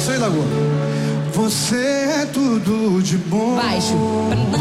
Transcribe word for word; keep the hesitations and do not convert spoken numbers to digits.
aí, Lagoa. Você é tudo de bom. Baixo.